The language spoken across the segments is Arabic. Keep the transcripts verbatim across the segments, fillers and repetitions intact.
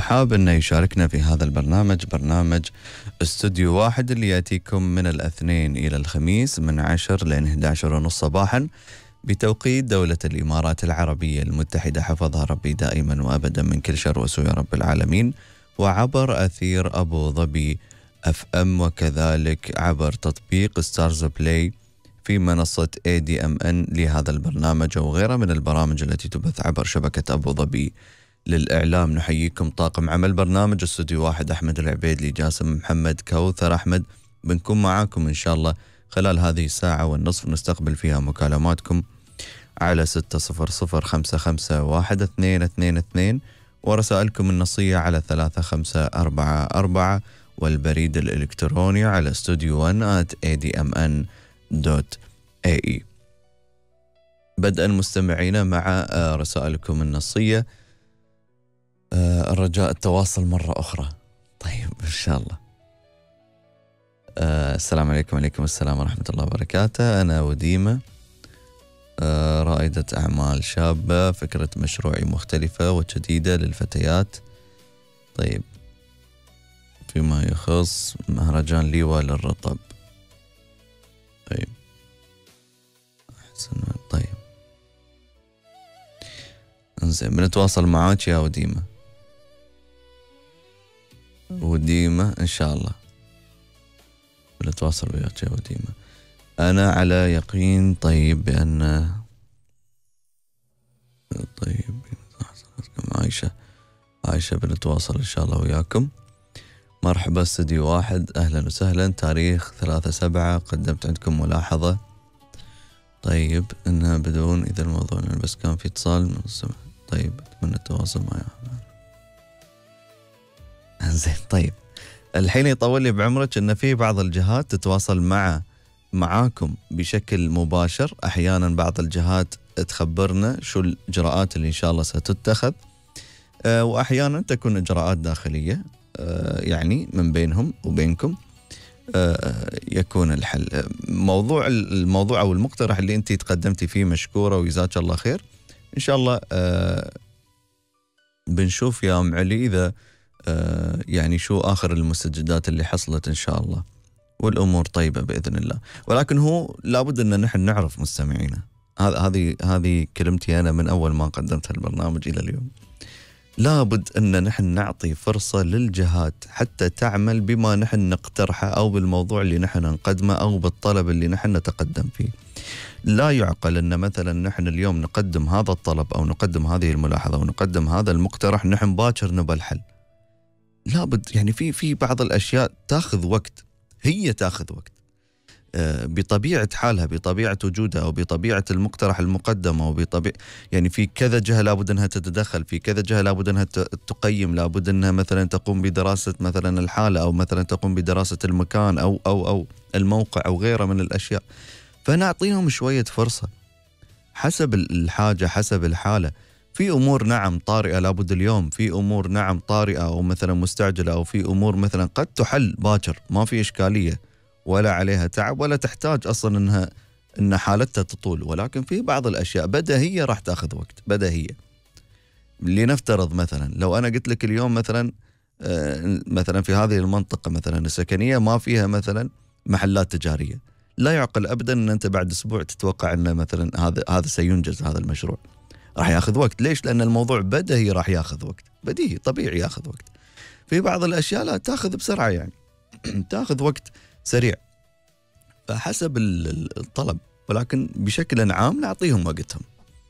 حاب أنه يشاركنا في هذا البرنامج، برنامج استوديو واحد اللي يأتيكم من الاثنين إلى الخميس من عشر لين إحدى عشر ونص صباحا بتوقيت دولة الإمارات العربية المتحدة، حفظها ربي دائما وأبدا من كل شر وسوء يا رب العالمين، وعبر أثير أبو ظبي أف أم، وكذلك عبر تطبيق ستارز بلاي في منصة اي دي ام ان لهذا البرنامج وغيرها من البرامج التي تبث عبر شبكة أبو ظبي للإعلام. نحييكم طاقم عمل برنامج استوديو واحد، أحمد العبيدلي، جاسم محمد، كوثر أحمد. بنكون معاكم إن شاء الله خلال هذه الساعة والنصف، نستقبل فيها مكالماتكم على ستة صفر صفر خمسة خمسة واحد اثنين اثنين اثنين، ورسائلكم النصية على ثلاثة خمسة أربعة أربعة، والبريد الإلكتروني على استوديو ون آت اي دي ام ان دوت اي اي. بدءا مستمعينا مع رسائلكم النصية، الرجاء التواصل مرة أخرى. طيب إن شاء الله. السلام عليكم. وعليكم السلام ورحمة الله وبركاته. أنا وديمة، رائدة أعمال شابة، فكرة مشروعي مختلفة وجديدة للفتيات. طيب فيما يخص مهرجان ليوا للرطب. طيب أحسن. طيب انزين، بنتواصل معاك يا وديمة. وديمة إن شاء الله بنتواصل وياك يا وديمة. أنا على يقين طيب بأن طيب عايشة عايشة بنتواصل إن شاء الله وياكم. مرحبا استوديو واحد، أهلا وسهلا. تاريخ ثلاثة سبعة قدمت عندكم ملاحظة طيب إنها بدون إذا الموضوع بس كان في اتصال من السمع. طيب أتمنى التواصل معي. زين طيب الحين يطول لي بعمرك إن في بعض الجهات تتواصل مع معاكم بشكل مباشر، أحيانا بعض الجهات تخبرنا شو الإجراءات اللي إن شاء الله ستتخذ، أه وأحيانا تكون إجراءات داخلية أه يعني من بينهم وبينكم أه يكون الحل. موضوع الموضوع أو المقترح اللي أنت تقدمتي فيه مشكورة وجزاك الله خير. إن شاء الله أه بنشوف يا أم علي إذا أه يعني شو آخر المستجدات اللي حصلت إن شاء الله، والأمور طيبة بإذن الله. ولكن هو لابد أن نحن نعرف مستمعينا، هذه هذه كلمتي أنا من أول ما قدمت البرنامج إلى اليوم، لابد أن نحن نعطي فرصة للجهات حتى تعمل بما نحن نقترحه أو بالموضوع اللي نحن نقدمه أو بالطلب اللي نحن نتقدم فيه. لا يعقل أن مثلا نحن اليوم نقدم هذا الطلب أو نقدم هذه الملاحظة أو نقدم هذا المقترح نحن باكر نبى الحل. لابد يعني في في بعض الأشياء تأخذ وقت، هي تأخذ وقت بطبيعة حالها، بطبيعة وجودها، أو بطبيعة المقترح المقدم، أو بطبيعة يعني في كذا جهة لابد أنها تتدخل، في كذا جهة لابد أنها تقيم، لابد أنها مثلا تقوم بدراسة مثلا الحالة، أو مثلا تقوم بدراسة المكان أو أو أو الموقع أو غيره من الأشياء. فنعطيهم شوية فرصة حسب الحاجة حسب الحالة. في أمور نعم طارئة لابد اليوم، في أمور نعم طارئة أو مثلا مستعجلة، أو في أمور مثلا قد تحل باكر ما في إشكالية ولا عليها تعب ولا تحتاج أصلا أنها أن حالتها تطول. ولكن في بعض الأشياء بديهية راح تأخذ وقت، بديهية. لنفترض مثلا لو أنا قلت لك اليوم مثلا آه مثلا في هذه المنطقة مثلا السكنية ما فيها مثلا محلات تجارية، لا يعقل أبدا أن أنت بعد أسبوع تتوقع أن مثلا هذا هذا سينجز هذا المشروع. راح يأخذ وقت. ليش؟ لأن الموضوع بديهي راح يأخذ وقت، بديهي طبيعي يأخذ وقت. في بعض الأشياء لا تأخذ بسرعة يعني تأخذ وقت سريع، فحسب الطلب، ولكن بشكل عام نعطيهم وقتهم.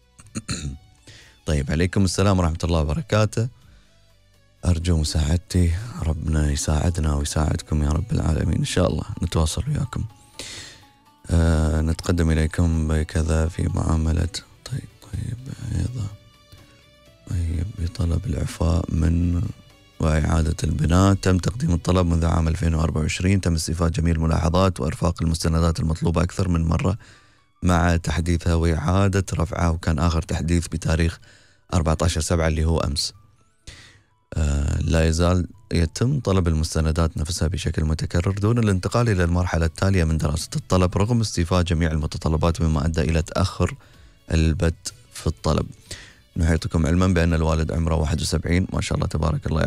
طيب عليكم السلام ورحمة الله وبركاته. أرجو مساعدتي، ربنا يساعدنا ويساعدكم يا رب العالمين. إن شاء الله نتواصل وياكم. آه نتقدم إليكم بكذا في معاملة. طيب طيب أيضا طيب بطلب الإعفاء من وإعادة البناء. تم تقديم الطلب منذ عام ألفين وأربعة وعشرين، تم استيفاء جميع الملاحظات وإرفاق المستندات المطلوبة أكثر من مرة مع تحديثها وإعادة رفعها، وكان آخر تحديث بتاريخ أربعة عشر سبعة اللي هو أمس. آه لا يزال يتم طلب المستندات نفسها بشكل متكرر دون الانتقال إلى المرحلة التالية من دراسة الطلب رغم استيفاء جميع المتطلبات، مما أدى إلى تأخر البت في الطلب. نحيطكم علما بأن الوالد عمره واحد وسبعين ما شاء الله تبارك الله